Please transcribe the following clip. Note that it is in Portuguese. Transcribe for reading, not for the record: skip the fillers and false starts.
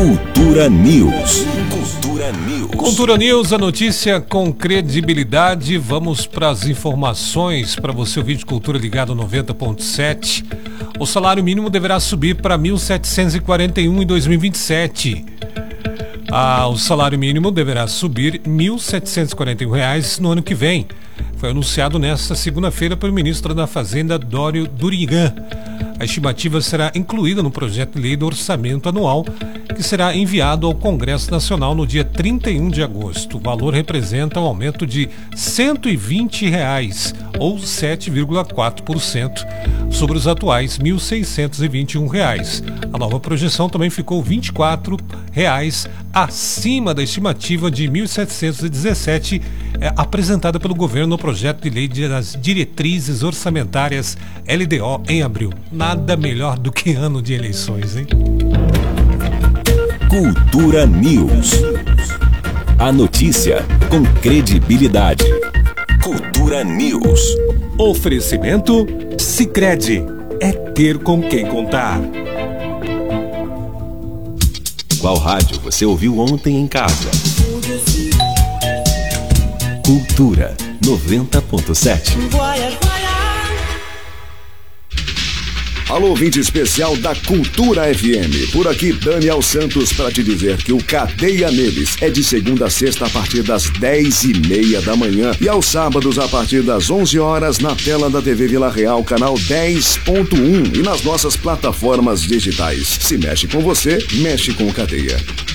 Cultura News. Cultura News. Cultura News, a notícia com credibilidade. Vamos para as informações para você ouvir de Cultura ligado 90.7. O salário mínimo deverá subir para R$ 1.741 em 2027. O salário mínimo deverá subir R$ 1.741 no ano que vem. Foi anunciado nesta segunda-feira pelo ministro da Fazenda, Dório Durigan. A estimativa será incluída no projeto de lei do orçamento anual, que será enviado ao Congresso Nacional no dia 31 de agosto. O valor representa um aumento de R$ 120, ou 7,4%, sobre os atuais R$ 1.621. A nova projeção também ficou R$ 24 acima da estimativa de 1.717 apresentada pelo governo no projeto de lei das diretrizes orçamentárias LDO em abril. Nada melhor do que ano de eleições, hein? Cultura News. A notícia com credibilidade. Cultura News. Oferecimento Sicredi. É ter com quem contar. Qual rádio você ouviu ontem em casa? Cultura 90.7. Alô, ouvinte especial da Cultura FM. Por aqui, Daniel Santos, para te dizer que o Cadeia Neles é de segunda a sexta a partir das 10h30 da manhã e aos sábados a partir das 11 horas na tela da TV Vila Real, canal 10.1 e nas nossas plataformas digitais. Se mexe com você, mexe com o Cadeia.